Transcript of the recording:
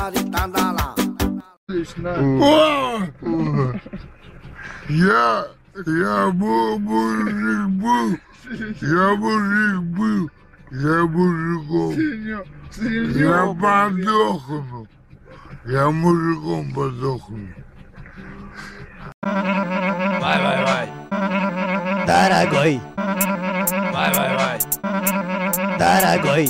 Я мужик был, я мужиком. Я подохну. Я мужиком подохну. Вай. Дорогой. Вай. Дорогой.